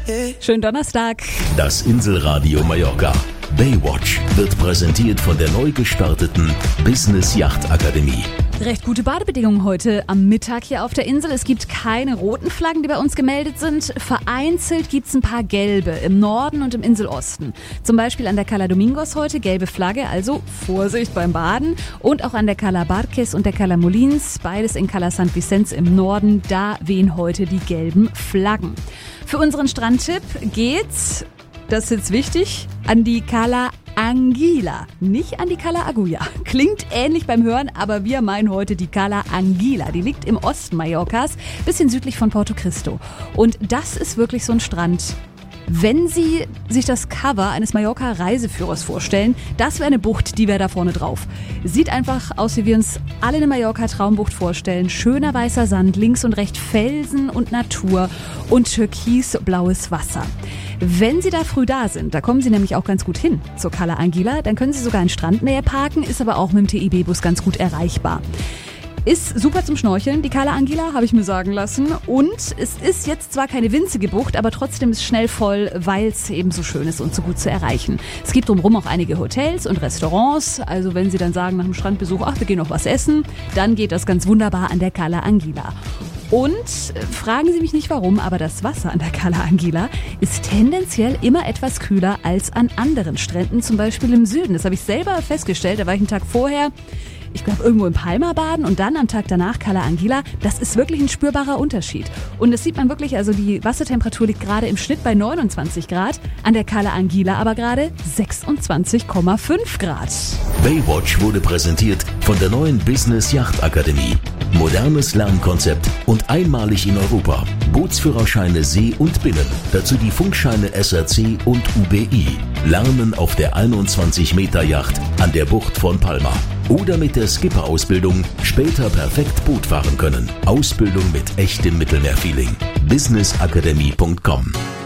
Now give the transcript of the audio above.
Schönen Donnerstag. Das Inselradio Mallorca. Baywatch wird präsentiert von der neu gestarteten Business Yacht Akademie. Recht gute Badebedingungen heute am Mittag hier auf der Insel. Es gibt keine roten Flaggen, die bei uns gemeldet sind. Vereinzelt gibt es ein paar gelbe im Norden und im Inselosten. Zum Beispiel an der Cala Domingos heute gelbe Flagge, also Vorsicht beim Baden. Und auch an der Cala Barques und der Cala Molins, beides in Cala Sant Vicenç im Norden, da wehen heute die gelben Flaggen. Für unseren Strandtipp geht's, das ist jetzt wichtig, an die Cala Anguila, nicht an die Cala Agulla. Klingt ähnlich beim Hören, aber wir meinen heute die Cala Anguila. Die liegt im Osten Mallorcas, bisschen südlich von Porto Cristo. Und das ist wirklich so ein Strand. Wenn Sie sich das Cover eines Mallorca-Reiseführers vorstellen, das wäre eine Bucht, die wäre da vorne drauf. Sieht einfach aus, wie wir uns alle eine Mallorca-Traumbucht vorstellen. Schöner weißer Sand, links und rechts Felsen und Natur und türkisblaues Wasser. Wenn Sie da früh da sind, da kommen Sie nämlich auch ganz gut hin zur Cala Anguila, dann können Sie sogar in Strandnähe parken, ist aber auch mit dem TIB-Bus ganz gut erreichbar. Ist super zum Schnorcheln, die Cala Anguila, habe ich mir sagen lassen. Und es ist jetzt zwar keine winzige Bucht, aber trotzdem ist schnell voll, weil es eben so schön ist und so gut zu erreichen. Es gibt drumherum auch einige Hotels und Restaurants. Also wenn Sie dann sagen nach dem Strandbesuch, ach, wir gehen noch was essen, dann geht das ganz wunderbar an der Cala Anguila. Und fragen Sie mich nicht warum, aber das Wasser an der Cala Anguila ist tendenziell immer etwas kühler als an anderen Stränden, zum Beispiel im Süden. Das habe ich selber festgestellt, da war ich einen Tag vorher, ich glaube irgendwo in Palma baden und dann am Tag danach Cala Anguila. Das ist wirklich ein spürbarer Unterschied. Und das sieht man wirklich, also die Wassertemperatur liegt gerade im Schnitt bei 29 Grad, an der Cala Anguila aber gerade 26,5 Grad. Baywatch wurde präsentiert von der neuen Business Yacht Akademie. Modernes Lernkonzept und einmalig in Europa. Bootsführerscheine See und Binnen. Dazu die Funkscheine SRC und UBI. Lernen auf der 21-Meter-Yacht an der Bucht von Palma. Oder mit der Skipper-Ausbildung später perfekt Boot fahren können. Ausbildung mit echtem Mittelmeerfeeling. businessakademie.com